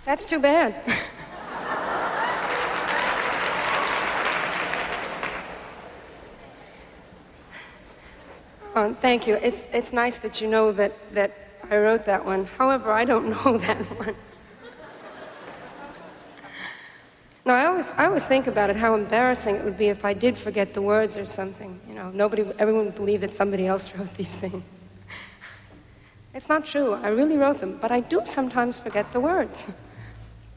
That's too bad. Oh, thank you. It's nice that you know that I wrote that one. However, I don't know that one. No, I always think about it, how embarrassing it would be if I did forget the words or something. You know, everyone would believe that somebody else wrote these things. It's not true. I really wrote them, but I do sometimes forget the words.